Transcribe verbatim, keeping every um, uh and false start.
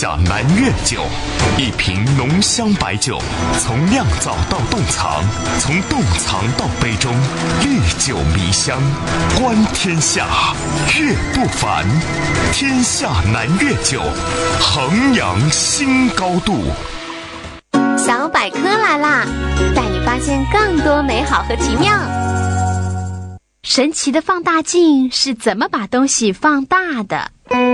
下南粤酒，一瓶浓香白酒，从酿造到冻藏，从冻藏到杯中，历久弥香。观天下，乐不凡。天下南粤酒，衡阳新高度。 小百科来啦，带你发现更多美好和奇妙。 神奇的放大镜是怎么把东西放大的？